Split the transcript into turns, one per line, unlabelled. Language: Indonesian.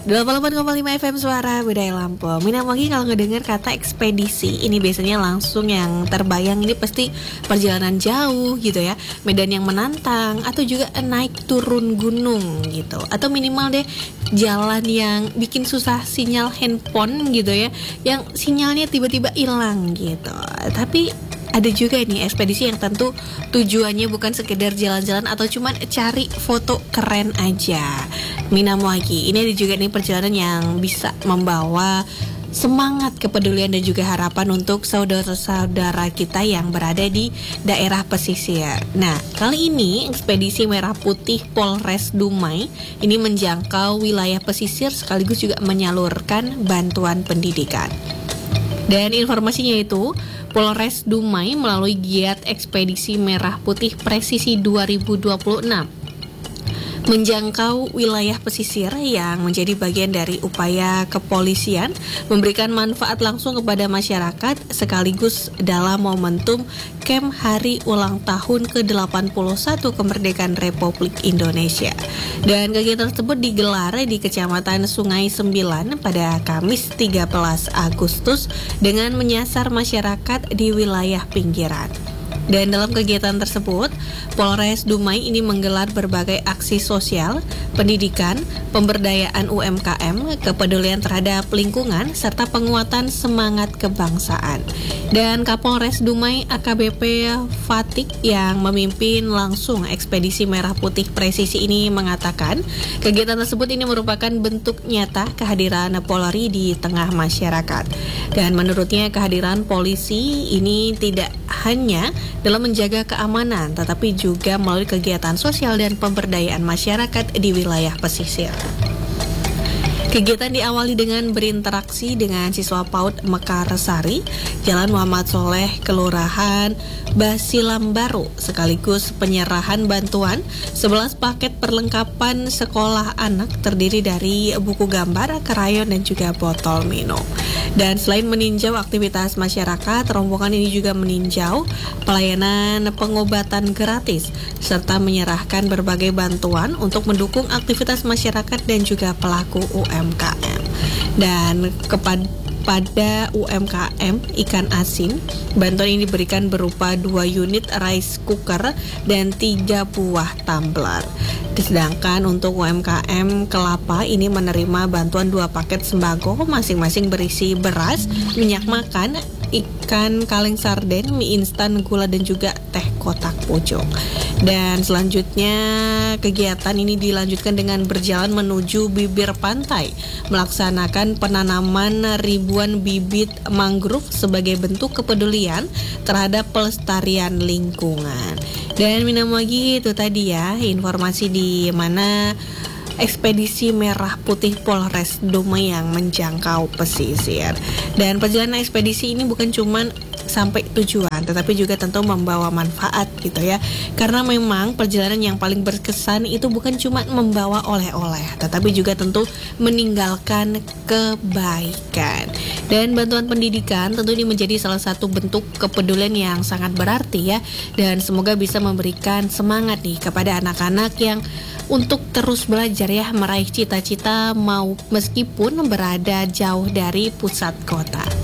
88,5 FM Suara Budaya Lampung. Minang Wangi kalau ngedenger kata ekspedisi, ini biasanya langsung yang terbayang ini pasti perjalanan jauh gitu ya, medan yang menantang, atau juga naik turun gunung gitu, atau minimal deh jalan yang bikin susah sinyal handphone gitu ya, yang sinyalnya tiba-tiba hilang gitu. Tapi ada juga nih ekspedisi yang tentu tujuannya bukan sekedar jalan-jalan atau cuma cari foto keren aja. Minam lagi, ini ada juga nih perjalanan yang bisa membawa semangat, kepedulian dan juga harapan untuk saudara-saudara kita yang berada di daerah pesisir. Nah, kali ini ekspedisi Merah Putih Polres Dumai ini menjangkau wilayah pesisir sekaligus juga menyalurkan bantuan pendidikan. Dan informasinya itu, Polres Dumai melalui giat ekspedisi Merah Putih Presisi 2026 menjangkau wilayah pesisir yang menjadi bagian dari upaya kepolisian memberikan manfaat langsung kepada masyarakat sekaligus dalam momentum Camp Hari Ulang Tahun ke-81 Kemerdekaan Republik Indonesia. Dan kegiatan tersebut digelar di Kecamatan Sungai Sembilan pada Kamis 13 Agustus dengan menyasar masyarakat di wilayah pinggiran. Dan dalam kegiatan tersebut, Polres Dumai ini menggelar berbagai aksi sosial, pendidikan, pemberdayaan UMKM, kepedulian terhadap lingkungan, serta penguatan semangat kebangsaan. Dan Kapolres Dumai AKBP Fatik yang memimpin langsung ekspedisi Merah Putih Presisi ini mengatakan, kegiatan tersebut ini merupakan bentuk nyata kehadiran Polri di tengah masyarakat. Dan menurutnya kehadiran polisi ini tidak hanya dalam menjaga keamanan, tetapi juga melalui kegiatan sosial dan pemberdayaan masyarakat di wilayah pesisir. Kegiatan diawali dengan berinteraksi dengan siswa PAUD Mekarsari, Jalan Muhammad Soleh, Kelurahan Basilam Baru, sekaligus penyerahan bantuan 11 paket perlengkapan sekolah anak terdiri dari buku gambar, krayon, dan juga botol minum. Dan selain meninjau aktivitas masyarakat, rombongan ini juga meninjau pelayanan pengobatan gratis, serta menyerahkan berbagai bantuan untuk mendukung aktivitas masyarakat dan juga pelaku UMKM. Dan pada UMKM ikan asin, bantuan ini diberikan berupa 2 unit rice cooker dan 3 buah tumbler. Sedangkan untuk UMKM kelapa ini menerima bantuan 2 paket sembako masing-masing berisi beras, minyak makan, ikan kaleng sarden, mie instan, gula, dan juga teh kotak pucuk. Dan selanjutnya kegiatan ini dilanjutkan dengan berjalan menuju bibir pantai, melaksanakan penanaman ribuan bibit mangrove sebagai bentuk kepedulian terhadap pelestarian lingkungan. Dan minum lagi itu tadi ya, informasi di mana ekspedisi Merah Putih Polres Dumai yang menjangkau pesisir. Dan perjalanan ekspedisi ini bukan cuman sampai tujuan, tetapi juga tentu membawa manfaat gitu ya. Karena memang perjalanan yang paling berkesan itu bukan cuma membawa oleh-oleh, tetapi juga tentu meninggalkan kebaikan. Dan bantuan pendidikan tentu ini menjadi salah satu bentuk kepedulian yang sangat berarti ya. Dan semoga bisa memberikan semangat nih kepada anak-anak yang untuk terus belajar ya, meraih cita-cita mau meskipun berada jauh dari pusat kota.